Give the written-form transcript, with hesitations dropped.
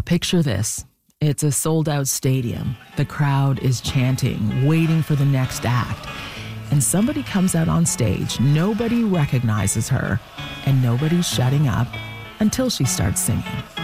Picture this. It's a sold-out stadium. The crowd is chanting, waiting for the next act. And somebody comes out on stage. Nobody recognizes her, and nobody's shutting up until she starts singing.